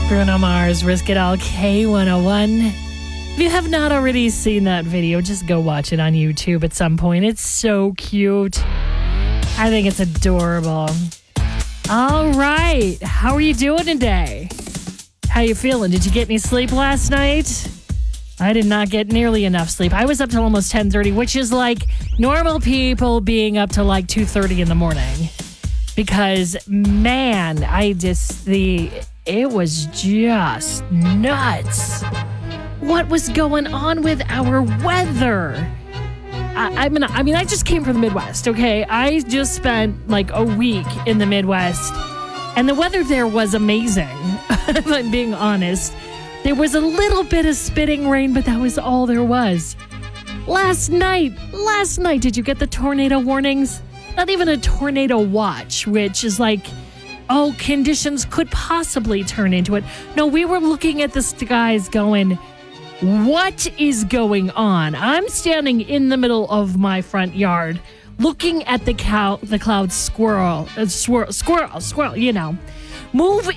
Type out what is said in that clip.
Bruno Mars, Risk It All, K101. If you have not already seen that video, just go watch it on YouTube at some point. It's so cute. I think it's adorable. All right. How are you doing today? How you feeling? Did you get any sleep last night? I did not get nearly enough sleep. I was up till almost 10:30, which is like normal people being up till like 2:30 in the morning. Because, man, it was just nuts. What was going on with our weather? I mean, I just came from the Midwest, okay? I just spent like a week in the Midwest, and the weather there was amazing, if I'm being honest. There was a little bit of spitting rain, but that was all there was. Last night, did you get the tornado warnings? Not even a tornado watch, which is like, conditions could possibly turn into it. No, we were looking at the skies going, what is going on? I'm standing in the middle of my front yard looking at the clouds, squirrel, you know, move